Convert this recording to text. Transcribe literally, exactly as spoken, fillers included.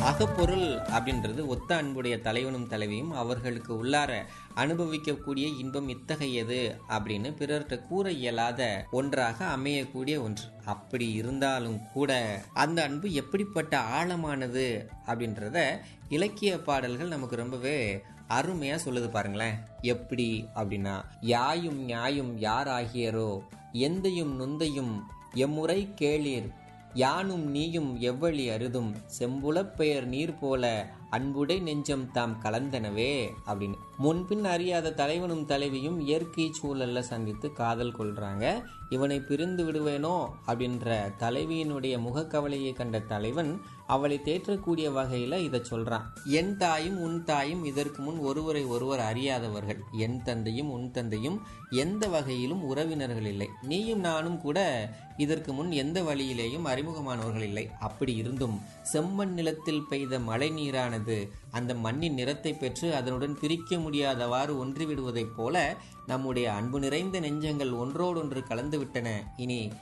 அகப்பொருள் அப்படின்றது ஒத்த அன்புடைய தலைவனும் தலைவியும் அவர்களுக்கு உள்ளார அனுபவிக்கக்கூடிய இன்பம் இத்தகையது அப்படின்னு பிறர்கிட்ட கூற இயலாத ஒன்றாக அமையக்கூடிய ஒன்று. அப்படி இருந்தாலும் கூட அந்த அன்பு எப்படிப்பட்ட ஆழமானது அப்படின்றத இலக்கிய பாடல்கள் நமக்கு ரொம்பவே அருமையா சொல்லுது பாருங்களேன். எப்படி அப்படின்னா, யாயும் நியாயும் யார் ஆகியரோ எந்தையும் நுந்தையும் எம்முறை கேளீர், யானும் நீயும் எவ்வழி அருதும் செம்புலப் பெயர் நீர் போல அன்புடை நெஞ்சம் தாம் கலந்தனவே அப்படின்னு. முன்பின் அறியாத தலைவனும் தலைவியும் இயற்கை சூழல்ல சந்தித்து காதல் கொள்றாங்க. இவனை பிரிந்து விடுவேனோ அப்படின்ற தலைவியினுடைய முகக்கவலையை கண்ட தலைவன் அவளை தேற்றக்கூடிய வகையில இதை சொல்றான். என் தாயும் உன் தாயும் இதற்கு முன் ஒருவரை ஒருவர் அறியாதவர்கள். என் தந்தையும் உன் தந்தையும் எந்த வகையிலும் உறவினர்கள் இல்லை. நீயும் நானும் கூட இதற்கு முன் எந்த வழியிலேயும் அறிமுகமானவர்கள் இல்லை. அப்படி இருந்தும் செம்மண் நிலத்தில் பெய்த மழை நீரானது அந்த மண்ணின் நிறத்தை பெற்று அதனுடன் பிரிக்க முடியாதவாறு ஒன்றிவிடுவதைப் போல நம்முடைய அன்பு நிறைந்த நெஞ்சங்கள் ஒன்றோடொன்று கலந்து விட்டன. இனி